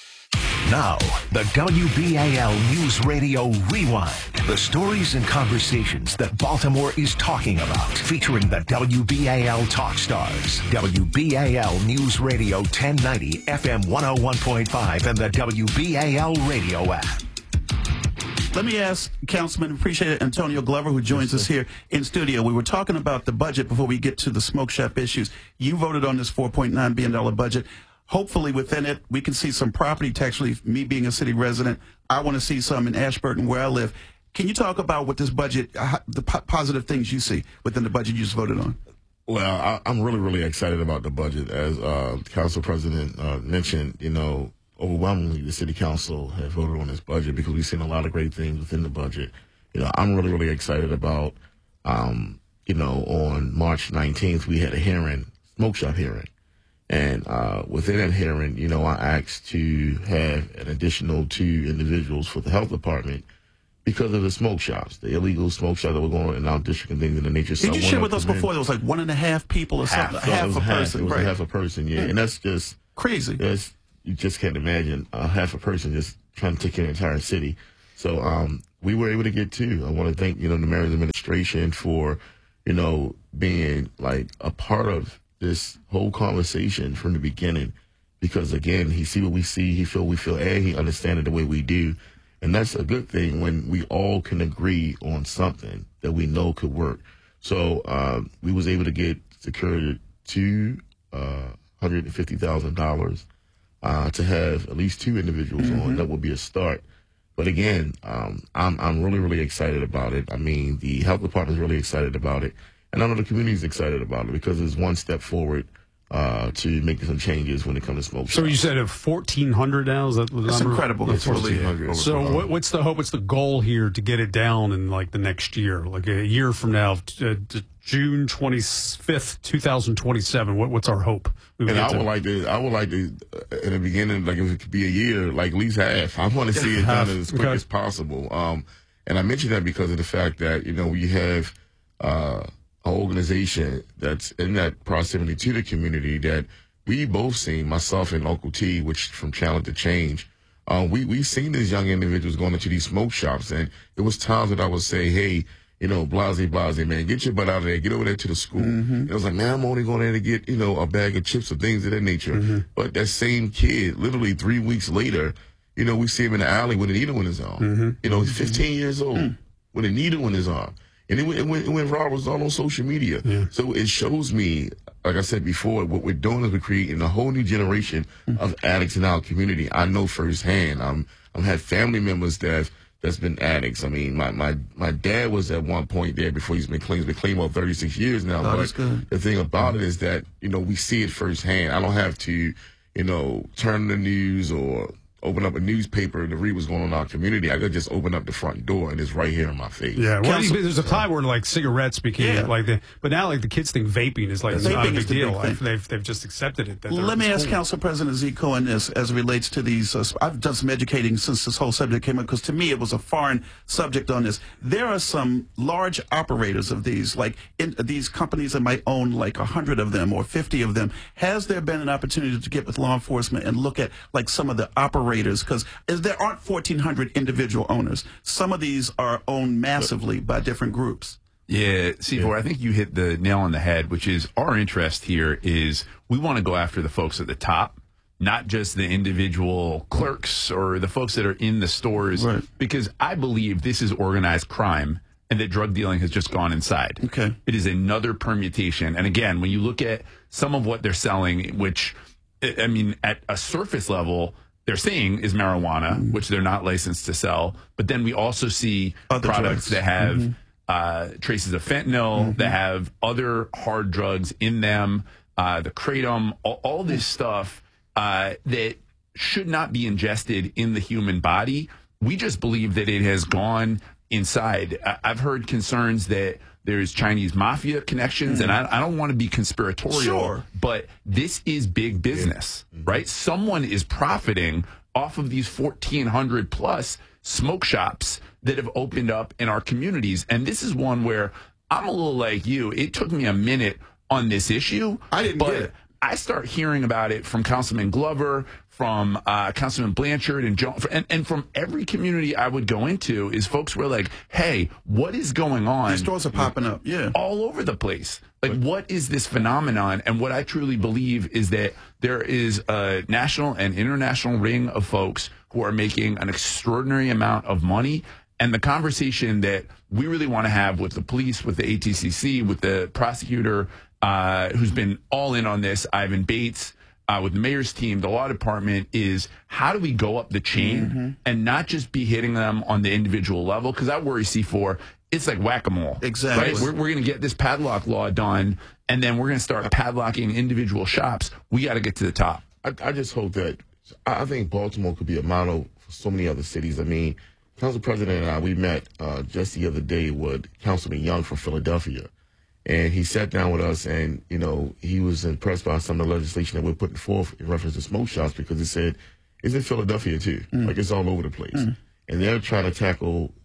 Now, the W B A L News Radio Rewind. The stories and conversations that Baltimore is talking about. Featuring the W B A L Talk Stars. W B A L News Radio ten ninety, F M one oh one point five, and the W B A L radio app. Let me ask Councilman, appreciate it, Antonio Glover, who joins yes, us here in studio. We were talking about the budget before we get to the smoke shop issues. You voted on this four point nine billion dollars budget. Hopefully within it, we can see some property tax relief. Me being a city resident, I want to see some in Ashburton where I live. Can you talk about what this budget, the po- positive things you see within the budget you just voted on? Well, I, I'm really, really excited about the budget. As uh, Council President uh, mentioned, you know, overwhelmingly, the city council has voted on this budget because we've seen a lot of great things within the budget. You know, I'm really, really excited about, um, you know, on March nineteenth, we had a hearing, smoke shop hearing. And uh, within that hearing, you know, I asked to have an additional two individuals for the health department because of the smoke shops, the illegal smoke shops that were going on in our district and things of the nature. So Did you I share wanna with us commend- before there was like one and a half people or half, something? so half it was a half. person. It was right. half a person, yeah. Mm. And that's just crazy. That's, you just can't imagine uh, half a person just trying to take care of the entire city. So um, we were able to get two. I want to thank, you know, the mayor's administration for, you know, being like a part of this whole conversation from the beginning. Because again, he see what we see, he feel we feel, and he understand it the way we do. And that's a good thing when we all can agree on something that we know could work. So uh, we was able to get secured two uh, hundred and fifty thousand dollars uh, to have at least two individuals Mm-hmm. on. That would be a start. But again, um, I'm I'm really really excited about it. I mean, the health department is really excited about it, and I know the community is excited about it because it's one step forward uh, to making some changes when it comes to smoke So shops. you said of fourteen hundred now? Is that the That's number? incredible. Yeah, That's fourteen hundred. So what, what's the hope? What's the goal here to get it down in like the next year, like a year from now, to, to June twenty-fifth, two thousand twenty-seven? What, what's our hope? We And get I to- would like to, I would like to, uh, in the beginning, like if it could be a year, like at least half. I want to see it Half, done as quick okay. as possible. Um, and I mention that because of the fact that, you know, we have uh, an organization that's in that proximity to the community that we both seen, myself and Uncle T, which from Challenge to Change, uh, we we seen these young individuals going into these smoke shops, and it was times that I would say, hey, you know, blase, blase, man, get your butt out of there, get over there to the school. And it was like, man, I'm only going there to get, you know, a bag of chips or things of that nature. But that same kid, literally three weeks later, you know, we see him in the alley with a needle in his arm. You know, he's fifteen years old with a needle in his arm. And it went, it went, it went viral. It was all on social media. So it shows me, like I said before, what we're doing is we're creating a whole new generation of addicts in our community. I know firsthand. I'm, I've had family members that have, that's been addicts. I mean, my, my, my dad was at one point there before he's been clean. He's been clean about thirty-six years now. Oh, but that's good. the thing about it is that, you know, we see it firsthand. I don't have to, you know, turn the news or open up a newspaper to read what's going on in our community. I could just open up the front door and it's right here in my face. Yeah, well, there's a time where like cigarettes became Yeah. like the, but now like the kids think vaping is like Vaping not a big is the deal. big thing. Like, they've they've just accepted it. That Let me it's ask cool. Council President Zeke Cohen this as it relates to these. Uh, I've done some educating since this whole subject came up because to me it was a foreign subject on this. There are some large operators of these, like in, these companies that might own like a hundred of them or fifty of them. Has there been an opportunity to get with law enforcement and look at like some of the operators? Because there aren't fourteen hundred individual owners. Some of these are owned massively by different groups. Yeah, C four, I think you hit the nail on the head, which is our interest here is we want to go after the folks at the top, not just the individual clerks or the folks that are in the stores, Right. because I believe this is organized crime and that drug dealing has just gone inside. Okay. It is another permutation. And again, when you look at some of what they're selling, which, I I mean, at a surface level, they're saying is marijuana, Mm-hmm. which they're not licensed to sell. But then we also see Other products drugs. that have Mhm. uh, traces of fentanyl, Mm-hmm. that have other hard drugs in them, uh, the kratom, all, all this stuff uh, that should not be ingested in the human body. We just believe that it has gone inside. I- I've heard concerns that there's Chinese mafia connections, and I, I don't want to be conspiratorial, Sure. but this is big business, right? Someone is profiting off of these fourteen hundred plus smoke shops that have opened up in our communities. And this is one where I'm a little like you. It took me a minute on this issue. I didn't but get it. I start hearing about it from Councilman Glover, from uh, Councilman Blanchard, and, Joe, and and from every community I would go into is folks were like, hey, what is going on? These stores are popping up. Yeah. All over the place. Like, what is this phenomenon? And what I truly believe is that there is a national and international ring of folks who are making an extraordinary amount of money. And the conversation that we really want to have with the police, with the A T C C, with the prosecutor uh, who's been all in on this, Ivan Bates, uh, with the mayor's team, the law department, is how do we go up the chain Mm-hmm. and not just be hitting them on the individual level? Because I worry, C four, it's like whack-a-mole. Exactly. Right? We're, we're going to get this padlock law done, and then we're going to start padlocking individual shops. We got to get to the top. I, I just hope that I I think Baltimore could be a model for so many other cities. I mean, Council President and I, we met uh, just the other day with Councilman Young from Philadelphia. And he sat down with us and, you know, he was impressed by some of the legislation that we're putting forth in reference to smoke shops because he said, it's in Philadelphia too. Mm. Like it's all over the place. And they're trying to tackle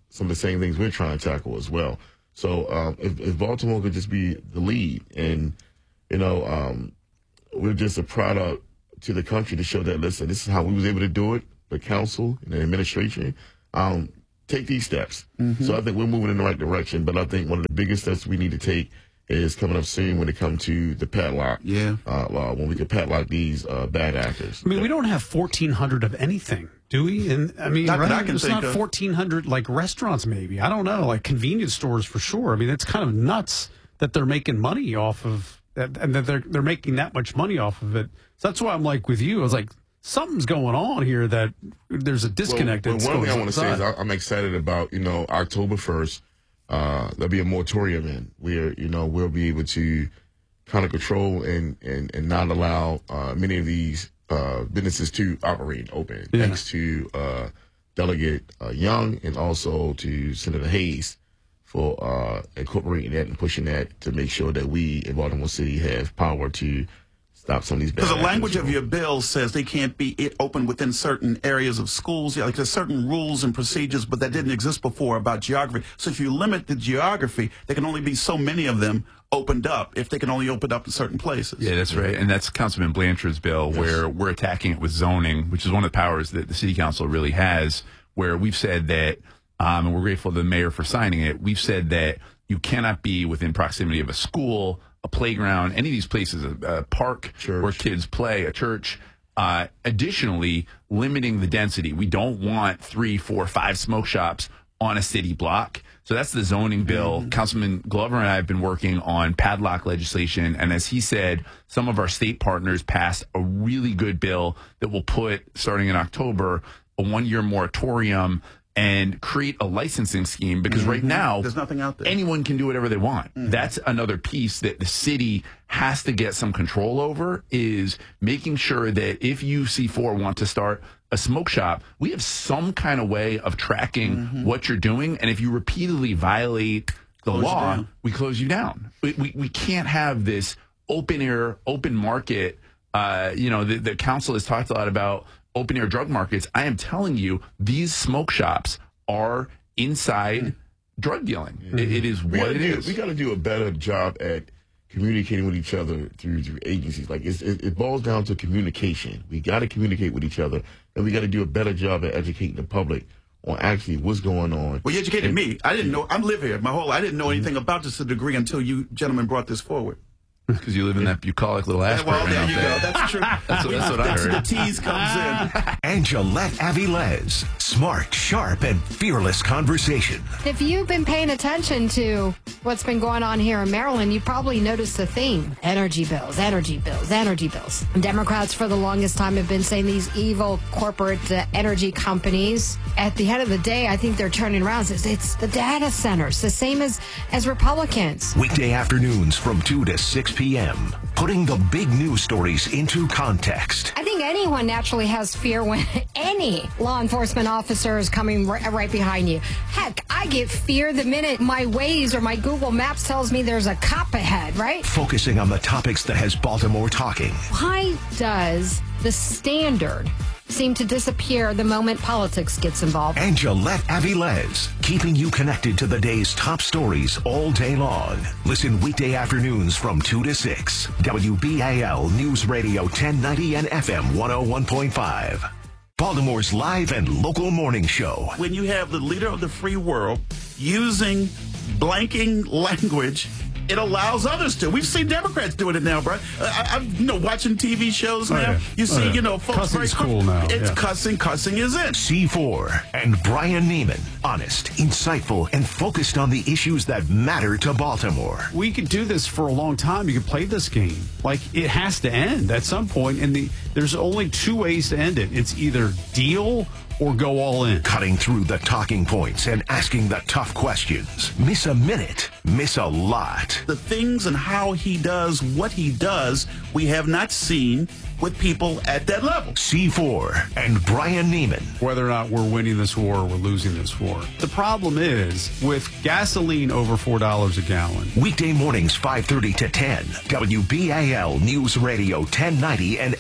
some of the same things we're trying to tackle as well. So um, if, if Baltimore could just be the lead, and you know, um, we're just a product to the country to show that, listen, this is how we was able to do it. The council and the administration, um, take these steps. Mm-hmm. So I think we're moving in the right direction. But I think one of the biggest steps we need to take is coming up soon when it comes to the padlock. Yeah. Uh, uh, when we can padlock these uh, bad actors. I mean, we don't have fourteen hundred of anything, do we? And I mean, Not that right? I can it's think not of. fourteen hundred like restaurants, maybe. I don't know, like convenience stores for sure. I mean, it's kind of nuts that they're making money off of that, and that they're they're making that much money off of it. So that's why I'm like with you. I was like, something's going on here that there's a disconnect. Well, that's well, one going thing I want to say is on. I- I'm excited about, you know, October first, uh, there'll be a moratorium in where, you know, we'll be able to kind of control and, and, and not allow uh, many of these uh, businesses to operate open. Yeah. Thanks to uh, Delegate uh, Young and also to Senator Hayes for uh, incorporating that and pushing that to make sure that we in Baltimore City have power to stop some of these bad Because the actors. language of your bill says they can't be it open within certain areas of schools. Yeah, like there's certain rules and procedures, but that didn't exist before about geography. So if you limit the geography, there can only be so many of them opened up if they can only open up in certain places. Yeah, that's right. And that's Councilman Blanchard's bill, Yes. where we're attacking it with zoning, which is one of the powers that the city council really has, where we've said that, um, and we're grateful to the mayor for signing it, we've said that you cannot be within proximity of a school, a playground, any of these places, a, a park where kids play, a church. Uh, additionally, limiting the density. We don't want three, four, five smoke shops on a city block. So that's the zoning bill. Mm-hmm. Councilman Glover and I have been working on padlock legislation. And as he said, some of our state partners passed a really good bill that will put, starting in October, a one-year moratorium and create a licensing scheme, because Mm-hmm. right now there's nothing out there. anyone can do whatever they want. Mm-hmm. That's another piece that the city has to get some control over, is making sure that if U C four want to start a smoke shop, we have some kind of way of tracking mm-hmm. what you're doing. And if you repeatedly violate the Close you law, down. we close you down. We, we, we can't have this open air, open market. Uh, you know, the, the council has talked a lot about open air drug markets. I am telling you, these smoke shops are inside drug dealing. Mm-hmm. It, it is We what gotta it do, is. We got to do a better job at communicating with each other through through agencies. Like it's, it, it boils down to communication. We got to communicate with each other, and we got to do a better job at educating the public on actually what's going on. Well, you educated And- me. I didn't know. I live here my whole. I didn't know anything about this to the degree until you gentlemen brought this forward. Because you live in that bucolic little Ashburn. Well, there out you go. That's true. That's what, that's what I That's heard. the tease comes in. Angelette Avilés. Smart, sharp, and fearless conversation. If you've been paying attention to what's been going on here in Maryland, you probably noticed the theme. Energy bills, energy bills, energy bills. Democrats for the longest time have been saying these evil corporate uh, energy companies. At the end of the day, I think they're turning around. It's, it's the data centers, the same as, as Republicans. Weekday afternoons from two to six p.m. Putting the big news stories into context. I think anyone naturally has fear when any law enforcement officer is coming right, right behind you. Heck, I get fear the minute my Waze or my Google Maps tells me there's a cop ahead, right? Focusing on the topics that has Baltimore talking. Why does the standard seem to disappear the moment politics gets involved? Angelette Avilés, keeping you connected to the day's top stories all day long. Listen weekday afternoons from two to six. W B A L News Radio ten ninety and F M one oh one point five. Baltimore's live and local morning show. When you have the leader of the free world using blanking language, it allows others to. We've seen Democrats doing it now, bro. I, I, you know, watching T V shows now. Oh, yeah. You see, Oh, yeah. you know, folks. Cussing's very- cool now, It's yeah. cussing. Cussing is it. C four and Brian Neiman. Honest, insightful, and focused on the issues that matter to Baltimore. We could do this for a long time. You could play this game. Like, it has to end at some point, and the, there's only two ways to end it. It's either deal or go all in. Cutting through the talking points and asking the tough questions. Miss a minute, miss a lot. The things and how he does what he does, we have not seen with people at that level. C four and Brian Neiman. Whether or not we're winning this war or we're losing this war. The problem is, with gasoline over four dollars a gallon. Weekday mornings five thirty to ten. W B A L News Radio ten ninety and F M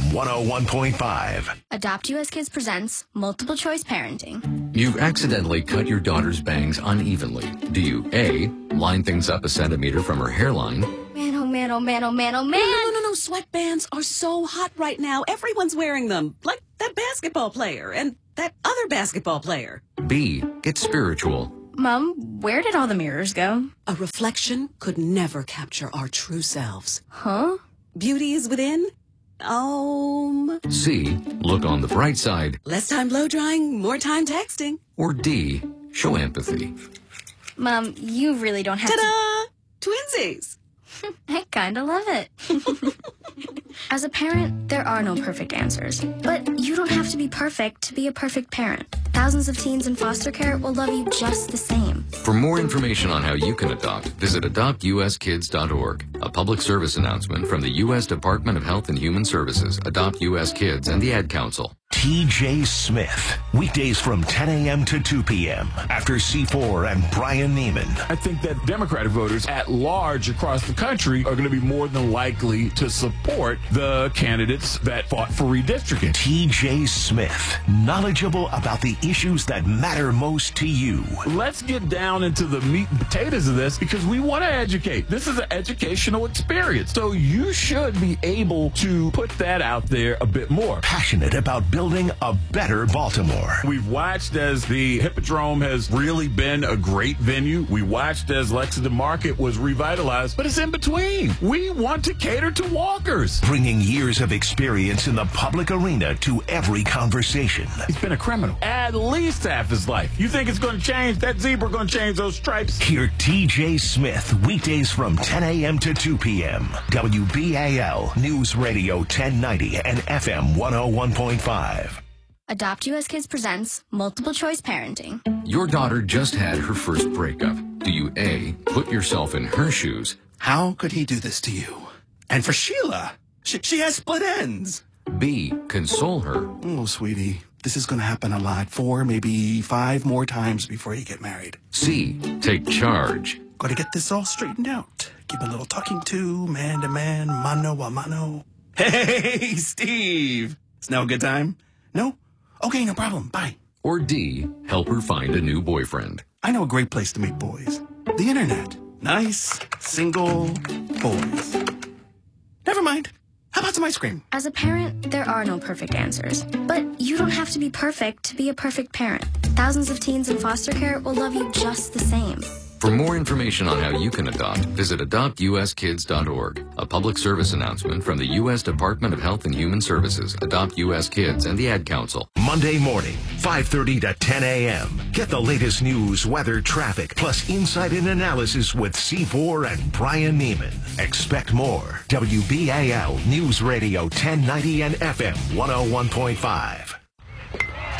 one oh one point five. Adopt U S Kids presents Multiple Choice Parenting. You've accidentally cut your daughter's bangs unevenly. Do you A, line things up a centimeter from her hairline? Man, oh man, oh man, oh man, oh man. No, no, no, no. Sweatbands are so hot right now. Everyone's wearing them. Like that basketball player and that other basketball player. B, get spiritual. Mom, where did all the mirrors go? A reflection could never capture our true selves. Huh? Beauty is within. Um. C, look on the bright side. Less time blow drying, more time texting. Or D, show empathy. Mom, you really don't have Ta-da! To... Twinsies. I kinda love it. As a parent, there are no perfect answers. But you don't have to be perfect to be a perfect parent. Thousands of teens in foster care will love you just the same. For more information on how you can adopt, visit adopt u s kids dot org. A public service announcement from the U S Department of Health and Human Services, Adopt U S Kids, and the Ad Council. T J Smith, weekdays from ten a.m. to two p.m. after C four and Brian Neiman. I think that Democratic voters at large across the country are going to be more than likely to support the candidates that fought for redistricting. T J Smith, knowledgeable about the issues that matter most to you. Let's get down into the meat and potatoes of this because we want to educate. This is an educational experience. So you should be able to put that out there a bit more. Passionate about building a better Baltimore. We've watched as the Hippodrome has really been a great venue. We watched as Lexington Market was revitalized, but it's in between. We want to cater to walkers. Bringing years of experience in the public arena to every conversation. He's been a criminal at least half his life. You think it's going to change? That zebra going to change those stripes? Hear T J Smith weekdays from ten a.m. to two p.m. W B A L News Radio ten ninety and F M one oh one point five. Adopt U S Kids presents Multiple Choice Parenting. Your daughter just had her first breakup. Do you A, put yourself in her shoes? How could he do this to you? And for Sheila, she, she has split ends. B, console her. Oh, sweetie, this is going to happen a lot. Four, maybe five more times before you get married. C, take charge. Got to get this all straightened out. Give a little talking to, man to man, mano a mano. Hey, Steve. It's now a good time? No? Okay, no problem. Bye. Or D, help her find a new boyfriend. I know a great place to meet boys. The internet. Nice, single boys. Never mind. How about some ice cream? As a parent, there are no perfect answers. But you don't have to be perfect to be a perfect parent. Thousands of teens in foster care will love you just the same. For more information on how you can adopt, visit adopt u s kids dot org. A public service announcement from the U S Department of Health and Human Services, Adopt U S Kids, and the Ad Council. Monday morning, five thirty to ten a.m. Get the latest news, weather, traffic, plus insight and analysis with C four and Brian Neiman. Expect more. W B A L News Radio ten ninety and F M one oh one point five. Go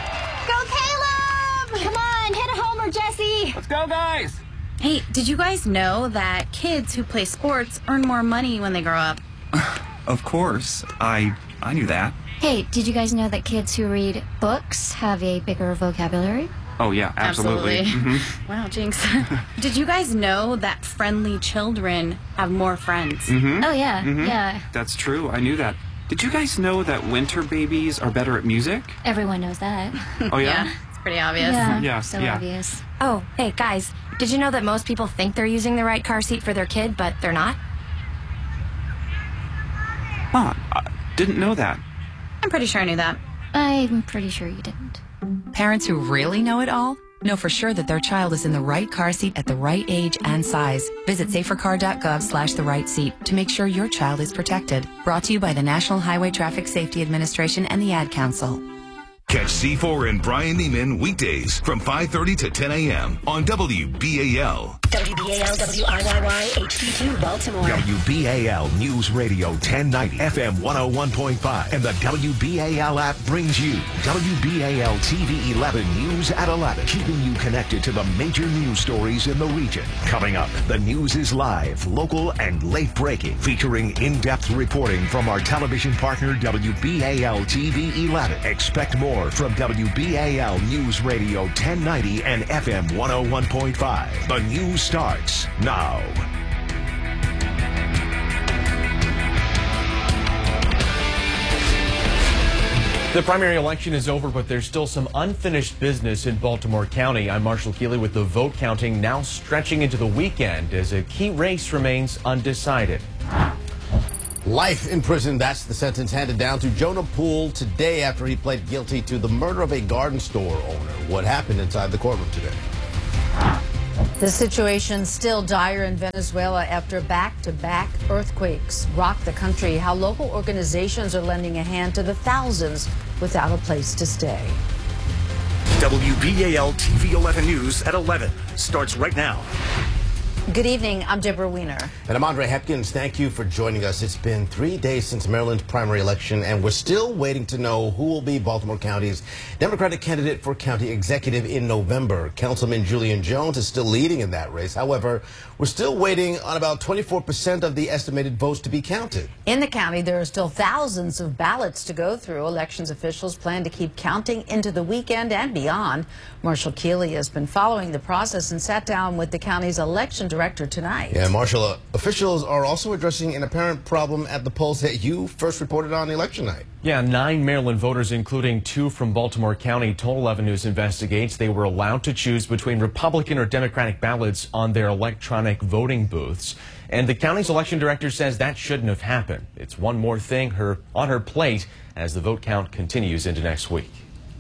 Caleb! Come on, hit a homer, Jesse! Let's go, guys! Hey, did you guys know that kids who play sports earn more money when they grow up? Of course. I I knew that. Hey, did you guys know that kids who read books have a bigger vocabulary? Oh, yeah, absolutely. Absolutely. Mm-hmm. Wow, Jinx. Did you guys know that friendly children have more friends? Mm-hmm. Oh, yeah, Mm-hmm. yeah. That's true. I knew that. Did you guys know that winter babies are better at music? Everyone knows that. Oh, yeah? Yeah, it's pretty obvious. Yeah, Yeah, so yeah. obvious. Oh, hey, guys, did you know that most people think they're using the right car seat for their kid, but they're not? Huh, I didn't know that. I'm pretty sure I knew that. I'm pretty sure you didn't. Parents who really know it all know for sure that their child is in the right car seat at the right age and size. Visit safercar.gov slash the right seat to make sure your child is protected. Brought to you by the National Highway Traffic Safety Administration and the Ad Council. Catch C four and Brian Neiman weekdays from five thirty to ten a.m. on W B A L. W B A L W I Y Y H D two Baltimore. W B A L News Radio ten ninety F M one oh one point five and the W B A L app brings you W B A L T V eleven News at eleven, keeping you connected to the major news stories in the region. Coming up, the news is live, local, and late breaking, featuring in-depth reporting from our television partner W B A L T V eleven. Expect more from W B A L News Radio ten ninety and F M one oh one point five. The news starts now. The primary election is over, but there's still some unfinished business in Baltimore County. I'm Marshall Keeley with the vote counting now stretching into the weekend as a key race remains undecided. Life in prison, that's the sentence handed down to Jonah Poole today after he pled guilty to the murder of a garden store owner. What happened inside the courtroom today? The situation still dire in Venezuela after back-to-back earthquakes rock the country. How local organizations are lending a hand to the thousands without a place to stay. W B A L T V eleven News at eleven starts right now. Good evening. I'm Deborah Weiner. And I'm Andre Hepkins. Thank you for joining us. It's been three days since Maryland's primary election, and we're still waiting to know who will be Baltimore County's Democratic candidate for county executive in November. Councilman Julian Jones is still leading in that race. However, we're still waiting on about twenty-four percent of the estimated votes to be counted. In the county, there are still thousands of ballots to go through. Elections officials plan to keep counting into the weekend and beyond. Marshall Keeley has been following the process and sat down with the county's election director tonight. Yeah, Marshall, uh, officials are also addressing an apparent problem at the polls that you first reported on election night. Yeah, nine Maryland voters, including two from Baltimore County, told eleven News investigates they were allowed to choose between Republican or Democratic ballots on their electronic voting booths. And the county's election director says that shouldn't have happened. It's one more thing her on her plate as the vote count continues into next week.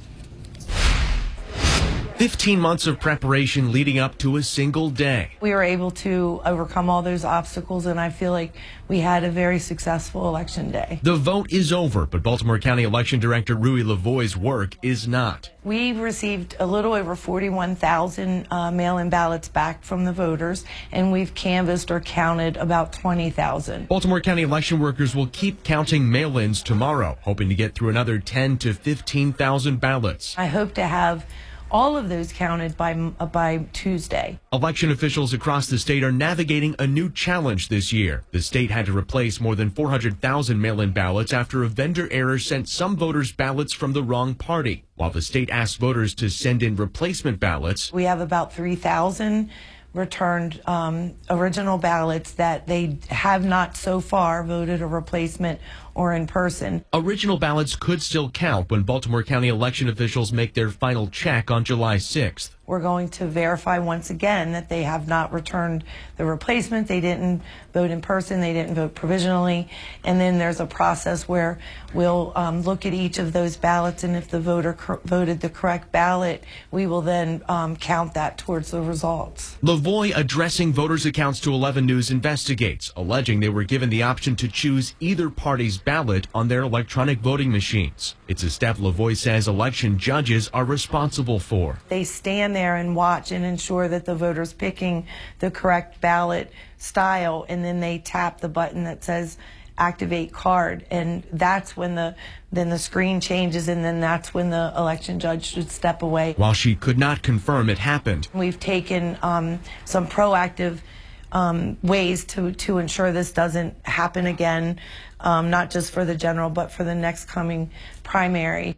fifteen months of preparation leading up to a single day. We were able to overcome all those obstacles, and I feel like we had a very successful election day. The vote is over, but Baltimore County Election Director Rui Lavoie's work is not. We've received a little over forty-one thousand uh, mail-in ballots back from the voters, and we've canvassed or counted about twenty thousand. Baltimore County election workers will keep counting mail-ins tomorrow, hoping to get through another ten to fifteen thousand ballots. I hope to have all of those counted by uh, by Tuesday. Election officials across the state are navigating a new challenge this year. The state had to replace more than four hundred thousand mail-in ballots after a vendor error sent some voters ballots from the wrong party. While the state asked voters to send in replacement ballots, we have about three thousand returned um, original ballots that they have not so far voted a replacement or in person. Original ballots could still count when Baltimore County election officials make their final check on July sixth. We're going to verify once again that they have not returned the replacement. They didn't vote in person. They didn't vote provisionally. And then there's a process where we'll um, look at each of those ballots, and if the voter voted the correct ballot, we will then um, count that towards the results. Lavoie addressing voters' accounts to eleven News investigates, alleging they were given the option to choose either party's ballot on their electronic voting machines. It's a step Lavoie says election judges are responsible for. They stand there and watch and ensure that the voter's picking the correct ballot style, and then they tap the button that says activate card, and that's when the then the screen changes, and then that's when the election judge should step away. While she could not confirm it happened, we've taken um, some proactive um, ways to to ensure this doesn't happen again, um, not just for the general but for the next coming primary.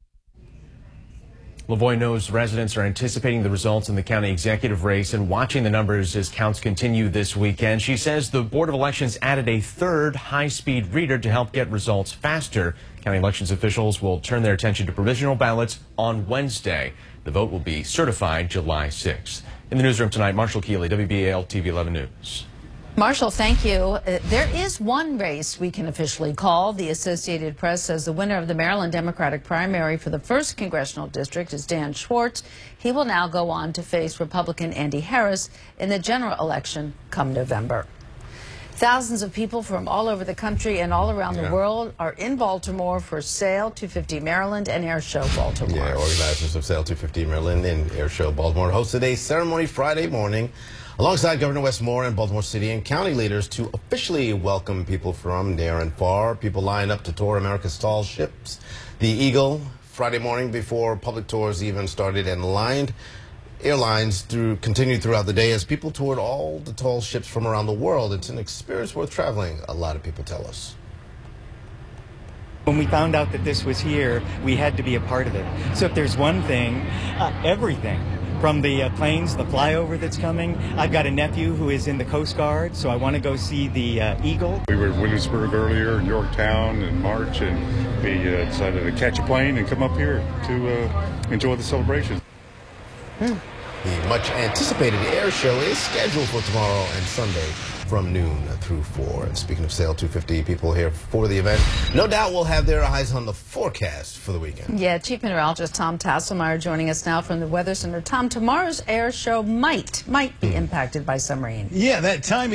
Lavoie knows residents are anticipating the results in the county executive race and watching the numbers as counts continue this weekend. She says the Board of Elections added a third high-speed reader to help get results faster. County elections officials will turn their attention to provisional ballots on Wednesday. The vote will be certified July sixth. In the newsroom tonight, Marshall Keeley, W B A L T V eleven News. Marshall, thank you. Uh, there is one race we can officially call. The Associated Press says the winner of the Maryland Democratic primary for the first congressional district is Dan Schwartz. He will now go on to face Republican Andy Harris in the general election come November. Thousands of people from all over the country and all around yeah. the world are in Baltimore for Sail two fifty Maryland and Air Show Baltimore. Yeah, organizers of Sail two fifty Maryland and Air Show Baltimore hosted a ceremony Friday morning alongside Governor Wes Moore and Baltimore City and county leaders to officially welcome people from near and far. People lined up to tour America's tall ships. The Eagle, Friday morning before public tours even started, and lined airlines through continued throughout the day as people toured all the tall ships from around the world. It's an experience worth traveling, a lot of people tell us. When we found out that this was here, we had to be a part of it. So if there's one thing, uh, everything from the uh, planes, the flyover that's coming. I've got a nephew who is in the Coast Guard, so I want to go see the uh, Eagle. We were in Williamsburg earlier, in Yorktown in March, and we uh, decided to catch a plane and come up here to uh, enjoy the celebration. Hmm. The much anticipated air show is scheduled for tomorrow and Sunday from noon through four. And speaking of Sail two fifty, people here for the event no doubt will have their eyes on the forecast for the weekend. Yeah, Chief Meteorologist Tom Tasselmeyer joining us now from the Weather Center. Tom, tomorrow's air show might, might be impacted by some rain. Yeah, that time